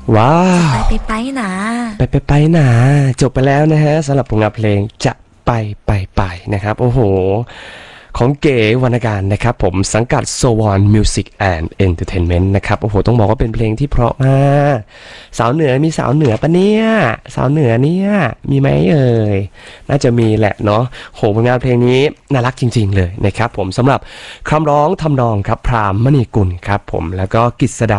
ว้าวไปหนาไปหนาจบไปแล้วนะฮะสำหรับผลงานเพลงจะไปนะครับโอ้โหของเก๋วรรณการนะครับผมสังกัด Swan Music and Entertainment นะครับโอ้โหต้องบอกว่าเป็นเพลงที่เพราะมากสาวเหนือมีสาวเหนือปะเนี่ยสาวเหนือเนี่ยมีไหมเอ่ยน่าจะมีแหละเนาะโหผลงานเพลงนี้น่ารักจริงๆเลยนะครับผมสำหรับคำร้องทำนองครับพราหมณ์มณีกุลครับผมแล้วก็กฤษดา